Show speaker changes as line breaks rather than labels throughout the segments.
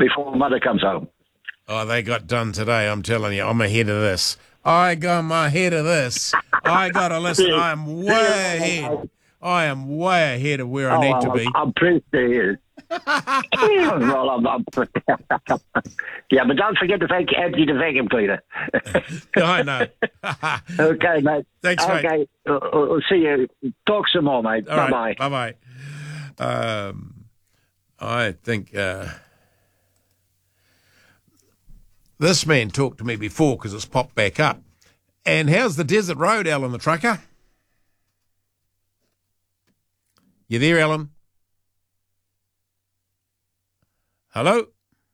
before Mother comes home.
Oh, they got done today, I'm telling you. I'm ahead of this. I got ahead of this. I got to listen. I am way ahead. I am way ahead of where I need to be.
I'm pleased to hear it. Well, yeah, but don't forget to empty the vacuum cleaner.
I know.
Okay, mate.
Thanks, mate.
Okay, we'll see you. Talk some more, mate.
All
Bye-bye.
Right, bye-bye. I think this man talked to me before because it's popped back up. And how's the Desert Road, Alan the trucker? You there, Alan? Hello?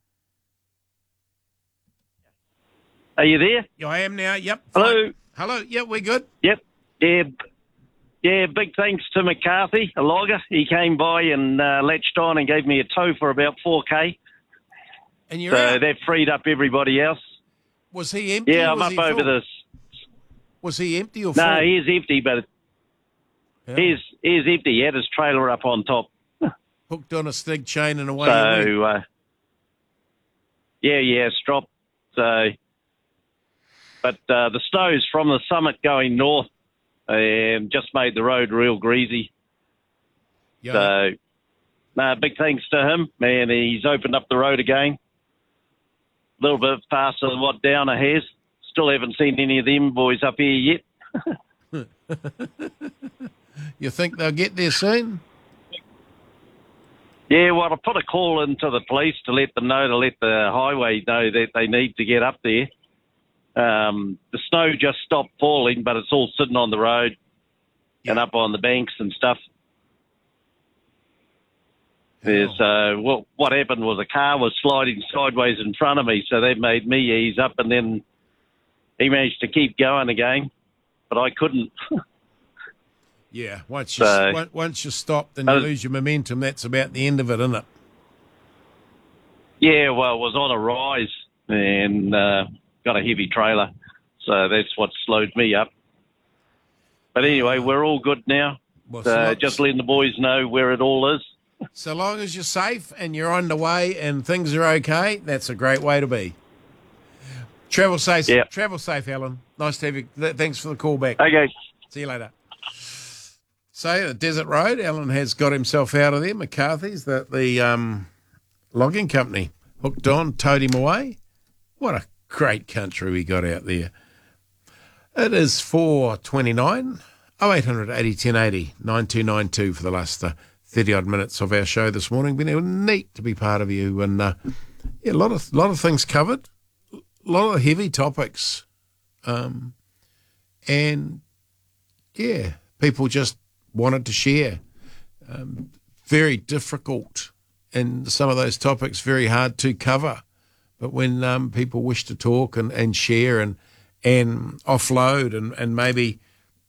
Are you there?
Yeah, I am now. Yep.
Hello?
Fine. Hello. Yep, we're good.
Yep. Yeah, big thanks to McCarthy, a logger. He came by and latched on and gave me a tow for about 4K.
And you're out.
They've freed up everybody else.
Was he empty?
Yeah,
or
I'm
was
up
he
over
full?
this.
Was he empty or full?
No, he is empty, but he's empty. He had his trailer up on top.
Hooked on a stig chain and away.
So, yeah, strop. So, but the snows from the summit going north just made the road real greasy.
Yeah.
So, big thanks to him, man. He's opened up the road again. A little bit faster than what Downer has. Still haven't seen any of them boys up here yet.
You think they'll get there soon?
Yeah, well, I put a call into the police to let them know, to let the highway know that they need to get up there. The snow just stopped falling, but it's all sitting on the road and up on the banks and stuff. What happened was a car was sliding sideways in front of me, so they made me ease up, and then he managed to keep going again, but I couldn't.
Yeah, once you stop, then you lose your momentum. That's about the end of it, isn't it?
Yeah, well, it was on a rise and got a heavy trailer, so that's what slowed me up. But anyway, we're all good now.
Well,
just letting the boys know where it all is.
So long as you're safe and you're on the way and things are okay, that's a great way to be. Travel safe, Travel safe, Alan. Nice to have you. Thanks for the call back.
Okay.
See you later. So the Desert Road, Alan has got himself out of there. McCarthy's, the logging company, hooked on, towed him away. What a great country we got out there. It is 4:29, 0800 80 1080 9292 for the last 30-odd minutes of our show this morning. Been neat to be part of you. And a lot of things covered, a lot of heavy topics. People just wanted to share. Very difficult, and some of those topics very hard to cover. But when people wish to talk and share and offload and maybe,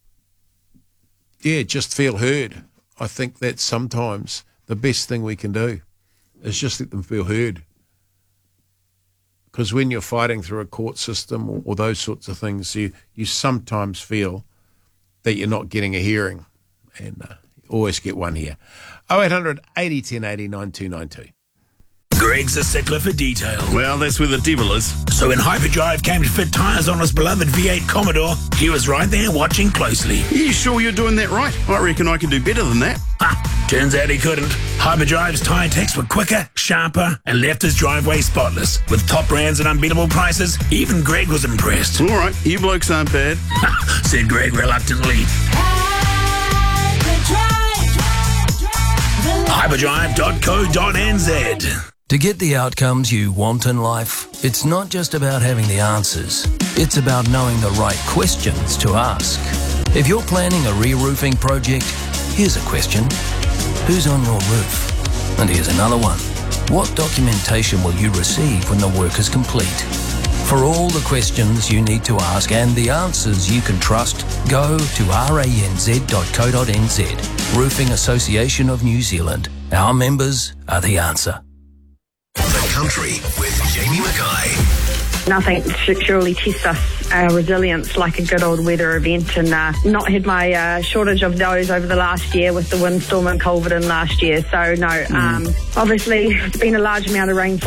just feel heard, I think that's sometimes the best thing we can do is just let them feel heard. Because when you're fighting through a court system or those sorts of things, you sometimes feel that you're not getting a hearing. And you always get one here. 0800 80 1080 9292.
Greg's a stickler for detail.
Well, that's where the devil is.
So when Hyperdrive came to fit tyres on his beloved V8 Commodore, he was right there watching closely.
Are you sure you're doing that right? I reckon I can do better than that.
Turns out he couldn't. Hyperdrive's tyre techs were quicker, sharper, and left his driveway spotless. With top brands and unbeatable prices, even Greg was impressed.
All right, you blokes aren't bad.
Said Greg reluctantly. Hyperdrive.co.nz.
To get the outcomes you want in life, it's not just about having the answers. It's about knowing the right questions to ask. If you're planning a re-roofing project, here's a question. Who's on your roof? And here's another one. What documentation will you receive when the work is complete? For all the questions you need to ask and the answers you can trust, go to ranz.co.nz. Roofing Association of New Zealand. Our members are the answer.
The Country with Jamie Mackay.
Nothing should surely test our resilience like a good old weather event, and not had my shortage of those over the last year with the windstorm and Culverden last year. So no, obviously it's been a large amount of rainfall